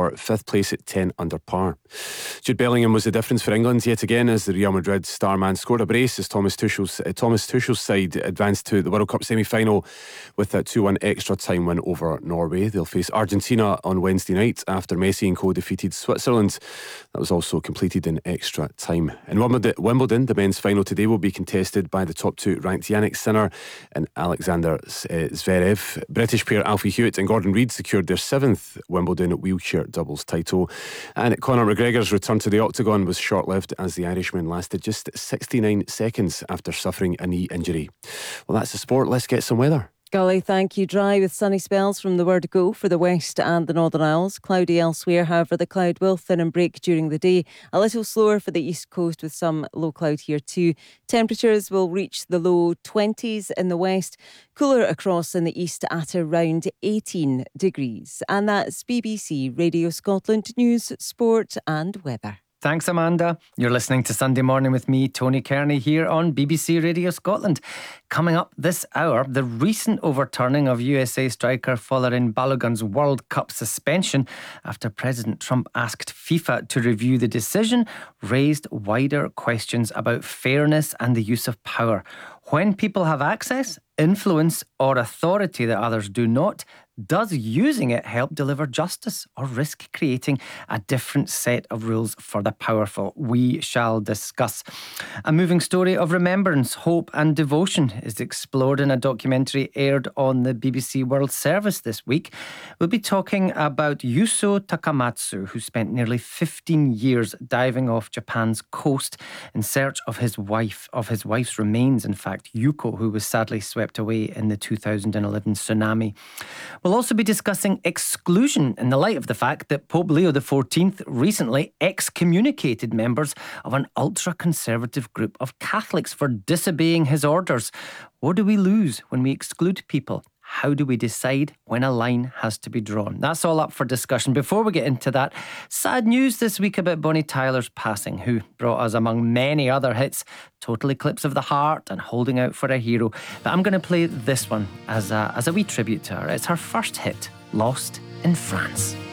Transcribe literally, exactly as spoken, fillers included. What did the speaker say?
for fifth place at ten under par. Jude Bellingham was the difference for England yet again as the Real Madrid star man scored a brace as Thomas Tuchel's, uh, Thomas Tuchel's side advanced to the World Cup semi-final with a two one extra time win over Norway. They'll face Argentina on Wednesday night after Messi and co defeated Switzerland. That was also completed in extra time. In Wimbledon, the men's final today will be contested by the top two ranked Yannick Sinner and Alexander Zverev. British pair Alfie Hewitt and Gordon Reid secured their seventh Wimbledon wheelchair doubles title. And Conor McGregor's return to the octagon was short-lived as the Irishman lasted just sixty-nine seconds after suffering a knee injury. Well, that's the sport. Let's get some weather. Golly, thank you. Dry with sunny spells from the word go for the west and the Northern Isles. Cloudy elsewhere, however, the cloud will thin and break during the day. A little slower for the east coast with some low cloud here too. Temperatures will reach the low twenties in the west, cooler across in the east at around eighteen degrees. And that's B B C Radio Scotland News, Sport and Weather. Thanks, Amanda. You're listening to Sunday Morning with me, Tony Kearney, here on B B C Radio Scotland. Coming up this hour, the recent overturning of U S A striker Folarin Balogun's World Cup suspension after President Trump asked FIFA to review the decision raised wider questions about fairness and the use of power. When people have access, influence or authority that others do not, does using it help deliver justice or risk creating a different set of rules for the powerful? We shall discuss. A moving story of remembrance, hope and devotion is explored in a documentary aired on the B B C World Service this week. We'll be talking about Yuso Takamatsu, who spent nearly fifteen years diving off Japan's coast in search of his wife, of his wife's remains, in fact, Yuko, who was sadly swept away in the two thousand eleven tsunami. We'll also be discussing exclusion in the light of the fact that Pope Leo the fourteenth recently excommunicated members of an ultra-conservative group of Catholics for disobeying his orders. What do we lose when we exclude people? How do we decide when a line has to be drawn? That's all up for discussion. Before we get into that, sad news this week about Bonnie Tyler's passing, who brought us, among many other hits, Total Eclipse of the Heart and Holding Out for a Hero. But I'm going to play this one as a, as a wee tribute to her. It's her first hit, Lost in France.